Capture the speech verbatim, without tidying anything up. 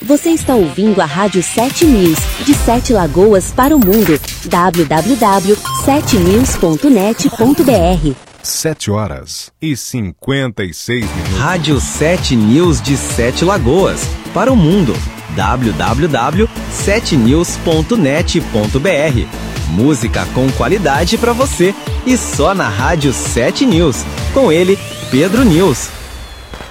Você está ouvindo a Rádio sete News, de Sete Lagoas para o mundo. w w w ponto sete news ponto net ponto b r. Sete horas e cinquenta e seis minutos. Rádio sete News de Sete Lagoas para o mundo. w w w ponto sete news ponto net ponto b r. Música com qualidade para você e só na Rádio sete News. Com ele, Pedro News.